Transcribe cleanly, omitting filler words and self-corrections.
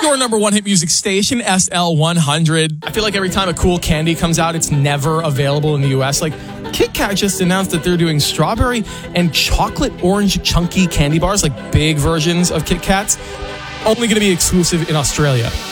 Your number one hit music station, SL100. I feel like every time a cool candy comes out, it's never available in the US. Like, Kit Kat just announced that they're doing strawberry and chocolate orange chunky candy bars, like big versions of Kit Kats, only going to be exclusive in Australia.